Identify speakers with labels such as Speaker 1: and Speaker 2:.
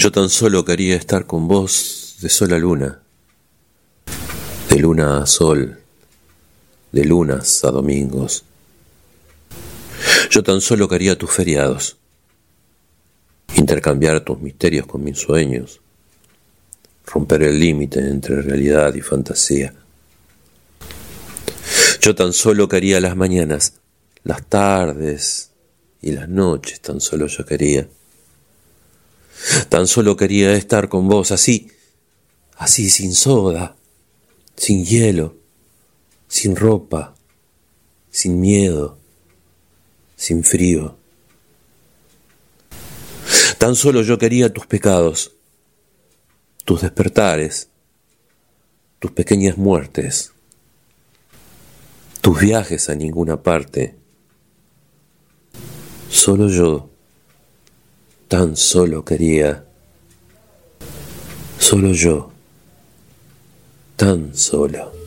Speaker 1: Yo tan solo quería estar con vos de sol a luna, de luna a sol, de lunas a domingos. Yo tan solo quería tus feriados, intercambiar tus misterios con mis sueños, romper el límite entre realidad y fantasía. Yo tan solo quería las mañanas, las tardes y las noches, tan solo yo quería. Tan solo quería estar con vos así sin soda, sin hielo, sin ropa, sin miedo, sin frío. Tan solo yo quería tus pecados, tus despertares, tus pequeñas muertes, tus viajes a ninguna parte. Solo yo, tan solo quería, solo yo, tan solo.